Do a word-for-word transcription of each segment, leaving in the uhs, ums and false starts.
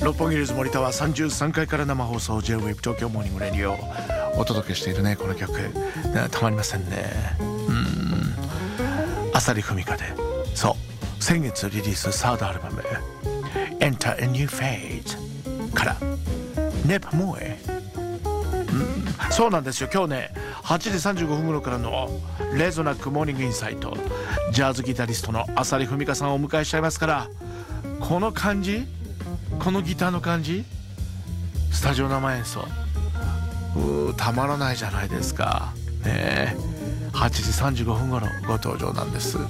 六本木ヒルズ森田はさんじゅうさんかいから生放送 J-ウェーブ 東京モーニングレディオをお届けしているね。この曲たまりませんね。うーん浅利文香で、そう先月リリースサードアルバム Enter a New Phase から Nevermore。 うんそうなんですよ。今日ねはちじさんじゅうごふん頃からのレゾナックモーニングインサイト、ジャズギタリストの浅利文香さんをお迎えしちゃいますから、この感じ、このギターの感じ、スタジオ生演奏、うーたまらないじゃないですかね。えはちじさんじゅうごふん頃ご登場なんです、うん、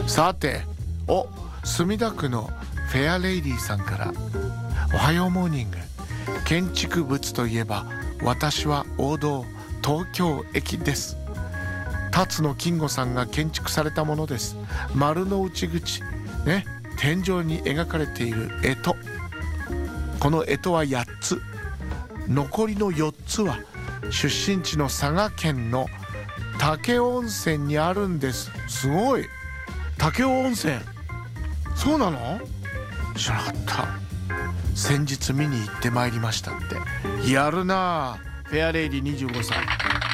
さて、お墨田区のフェアレイディさんから、おはようモーニング。建築物といえば私は王道東京駅です。辰野金吾さんが建築されたものです。丸の内口ね、天井に描かれている干支、この干支はやっつ、残りのよっつは出身地の佐賀県の武雄温泉にあるんです。すごい、武雄温泉、そうなの？知らなかった。先日見に行ってまいりましたって。やるな。フェアレイディにじゅうごさい、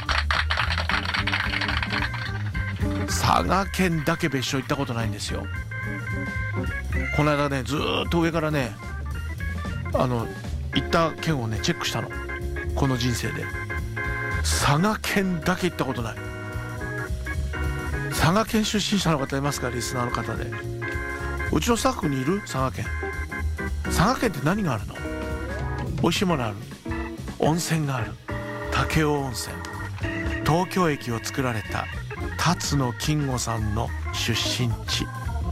佐賀県だけ別所行ったことないんですよ。この間ねずーっと上からね、あの行った県をねチェックしたの、この人生で。佐賀県だけ行ったことない。佐賀県出身者の方いますか？リスナーの方で。うちのスタッフにいる？佐賀県。佐賀県って何があるの？美味しいものある？温泉がある。武雄温泉。東京駅を作られた辰野金吾さんの出身地。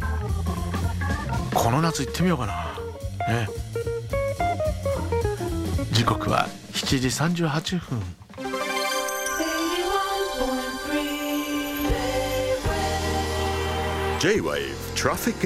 この夏行ってみようかな、ね、時刻はしちじさんじゅうはっぷん。 J-Wave Traffic